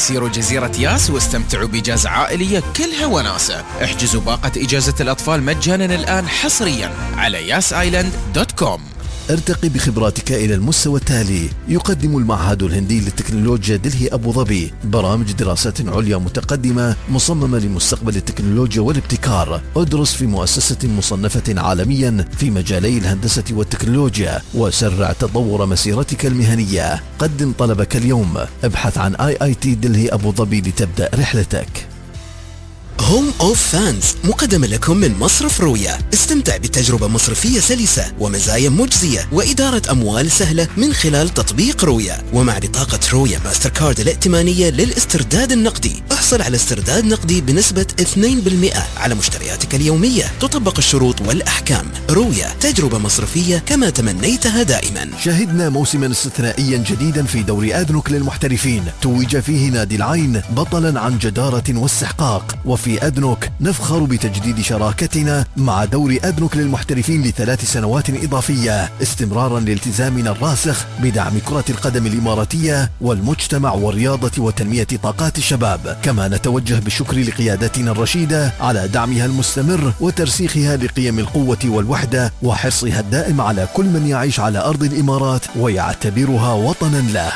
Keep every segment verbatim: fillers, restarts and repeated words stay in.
سيروا جزيرة ياس واستمتعوا بإجازة عائلية كلها وناسة. احجزوا باقة إجازة الأطفال مجانا الآن حصريا على ياس آيلاند دوت كوم. ارتقي بخبراتك إلى المستوى التالي. يقدم المعهد الهندي للتكنولوجيا دلهي أبو ظبي برامج دراسات عليا متقدمة مصممة لمستقبل التكنولوجيا والابتكار. ادرس في مؤسسة مصنفة عالميا في مجالي الهندسة والتكنولوجيا وسرع تطور مسيرتك المهنية. قدم طلبك اليوم. ابحث عن آي آي تي دلهي أبو ظبي لتبدأ رحلتك. هوم اوف فانز مقدم لكم من مصرف رويا. استمتع بتجربة مصرفية سلسة ومزايا مجزية وإدارة أموال سهلة من خلال تطبيق رويا. ومع بطاقة رويا ماستر كارد الائتمانية للاسترداد النقدي احصل على استرداد نقدي بنسبة اثنين بالمئة على مشترياتك اليومية. تطبق الشروط والأحكام. رويا تجربة مصرفية كما تمنيتها دائما. شهدنا موسما استثنائيا جديدا في دوري أدنوك للمحترفين توج فيه نادي العين بطلا عن جدارة واستحقاق. وفي أدنوك نفخر بتجديد شراكتنا مع دوري أدنوك للمحترفين لثلاث سنوات إضافية استمرارا لالتزامنا الراسخ بدعم كرة القدم الإماراتية والمجتمع والرياضة وتنمية طاقات الشباب. كما نتوجه بالشكر لقيادتنا الرشيدة على دعمها المستمر وترسيخها لقيم القوة والوحدة وحرصها الدائم على كل من يعيش على أرض الإمارات ويعتبرها وطنا له.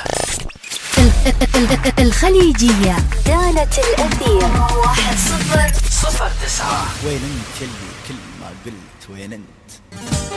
الخليجية كانت الأثير واحد صفر صفر تسعة. وين انت اللي كل ما قلت وين انت؟